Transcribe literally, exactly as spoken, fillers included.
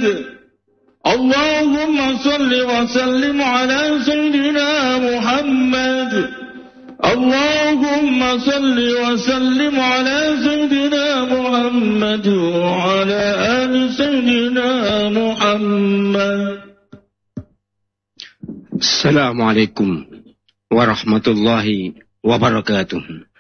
اللهم صل وسلم على سيدنا محمد اللهم صل وسلم على سيدنا محمد وعلى آل سيدنا محمد. Assalamualaikum warahmatullahi wabarakatuh.